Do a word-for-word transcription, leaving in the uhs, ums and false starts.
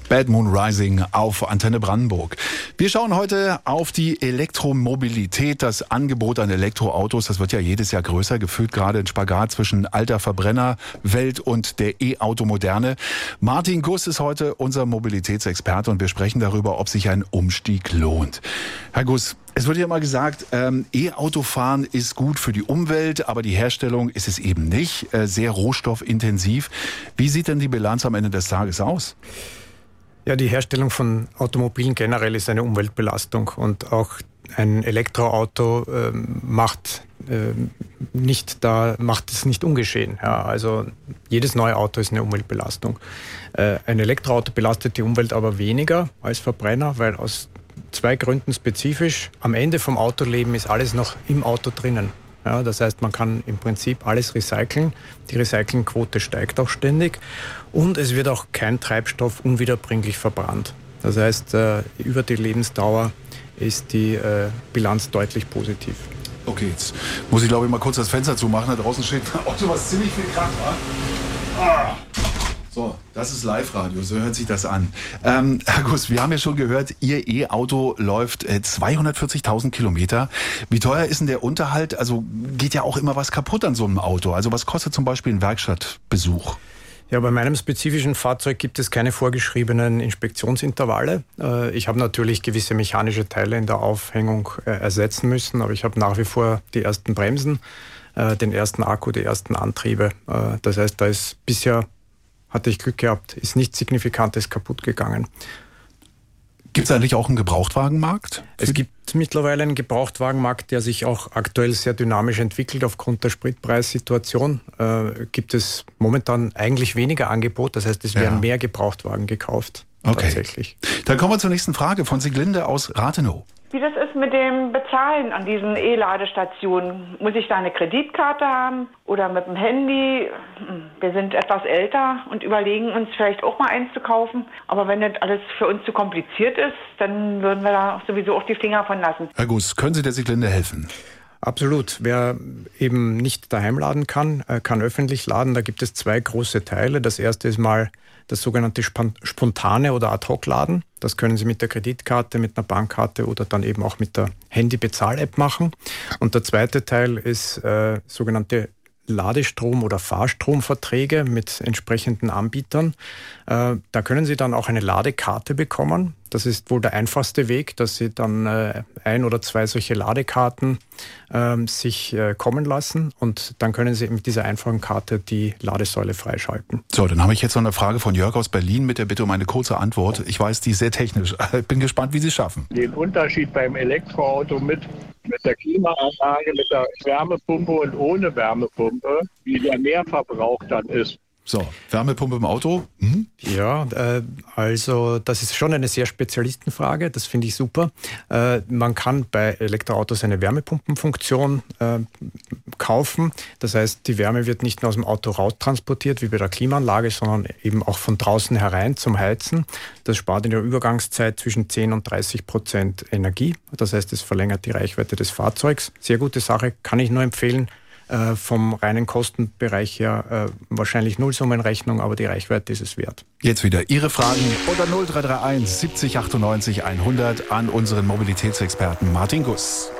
Bad Moon Rising auf Antenne Brandenburg. Wir schauen heute auf die Elektromobilität, das Angebot an Elektroautos. Das wird ja jedes Jahr größer, gefühlt gerade ein Spagat zwischen alter Verbrennerwelt und der E-Auto-Moderne. Martin Guss ist heute unser Mobilitätsexperte und wir sprechen darüber, ob sich ein Umstieg lohnt. Herr Guss, es wird ja immer gesagt, ähm, E-Autofahren ist gut für die Umwelt, aber die Herstellung ist es eben nicht, äh, sehr rohstoffintensiv. Wie sieht denn die Bilanz am Ende des Tages aus? Ja, die Herstellung von Automobilen generell ist eine Umweltbelastung und auch ein Elektroauto äh, macht äh, nicht da macht es nicht ungeschehen. Ja, also jedes neue Auto ist eine Umweltbelastung. Äh, ein Elektroauto belastet die Umwelt aber weniger als Verbrenner, weil aus zwei Gründen spezifisch. Am Ende vom Autoleben ist alles noch im Auto drinnen. Ja, das heißt, man kann im Prinzip alles recyceln. Die Recyclingquote steigt auch ständig. Und es wird auch kein Treibstoff unwiederbringlich verbrannt. Das heißt, äh, über die Lebensdauer ist die äh, Bilanz deutlich positiv. Okay, jetzt muss ich glaube ich mal kurz das Fenster zumachen. Da draußen steht ein Auto, was ziemlich viel Krach war. Ah. So, das ist Live-Radio, so hört sich das an. Ähm, Herr Guss, wir haben ja schon gehört, Ihr E-Auto läuft äh, zweihundertvierzigtausend Kilometer. Wie teuer ist denn der Unterhalt? Also geht ja auch immer was kaputt an so einem Auto. Also was kostet zum Beispiel ein Werkstattbesuch? Ja, bei meinem spezifischen Fahrzeug gibt es keine vorgeschriebenen Inspektionsintervalle. Äh, ich habe natürlich gewisse mechanische Teile in der Aufhängung äh, ersetzen müssen, aber ich habe nach wie vor die ersten Bremsen, äh, den ersten Akku, die ersten Antriebe. Äh, das heißt, da ist bisher hatte ich Glück gehabt, ist nichts Signifikantes kaputt gegangen. Gibt es eigentlich auch einen Gebrauchtwagenmarkt? Es gibt mittlerweile einen Gebrauchtwagenmarkt, der sich auch aktuell sehr dynamisch entwickelt. Aufgrund der Spritpreissituation äh, gibt es momentan eigentlich weniger Angebot. Das heißt, es werden ja. mehr Gebrauchtwagen gekauft. Okay. Tatsächlich. Dann kommen wir zur nächsten Frage von Siglinde aus Rathenow. Wie das ist mit dem Bezahlen an diesen E-Ladestationen. Muss ich da eine Kreditkarte haben oder mit dem Handy? Wir sind etwas älter und überlegen uns vielleicht auch mal eins zu kaufen. Aber wenn das alles für uns zu kompliziert ist, dann würden wir da sowieso auch die Finger von lassen. Herr Guss, können Sie der Siglinde helfen? Absolut. Wer eben nicht daheim laden kann, kann öffentlich laden. Da gibt es zwei große Teile. Das erste ist mal das sogenannte spontane oder Ad-Hoc-Laden. Das können Sie mit der Kreditkarte, mit einer Bankkarte oder dann eben auch mit der Handy-Bezahl-App machen. Und der zweite Teil ist äh, sogenannte Ladestrom- oder Fahrstromverträge mit entsprechenden Anbietern. Äh, da können Sie dann auch eine Ladekarte bekommen. Das ist wohl der einfachste Weg, dass Sie dann äh, ein oder zwei solche Ladekarten äh, sich äh, kommen lassen und dann können Sie mit dieser einfachen Karte die Ladesäule freischalten. So, dann habe ich jetzt noch eine Frage von Jörg aus Berlin mit der Bitte um eine kurze Antwort. Ich weiß, die ist sehr technisch. Ich bin gespannt, wie Sie es schaffen. Den Unterschied beim Elektroauto mit, mit der Klimaanlage, mit der Wärmepumpe und ohne Wärmepumpe, wie der Mehrverbrauch dann ist. So, Wärmepumpe im Auto? Hm? Ja, äh, also das ist schon eine sehr Spezialistenfrage, das finde ich super. Äh, man kann bei Elektroautos eine Wärmepumpenfunktion äh, kaufen. Das heißt, die Wärme wird nicht nur aus dem Auto raus transportiert, wie bei der Klimaanlage, sondern eben auch von draußen herein zum Heizen. Das spart in der Übergangszeit zwischen zehn und dreißig Prozent Energie. Das heißt, es verlängert die Reichweite des Fahrzeugs. Sehr gute Sache, kann ich nur empfehlen. Äh, vom reinen Kostenbereich her äh, wahrscheinlich Nullsummenrechnung, aber die Reichweite ist es wert. Jetzt wieder Ihre Fragen unter null drei drei eins siebzig achtundneunzig hundert an unseren Mobilitätsexperten Martin Guss.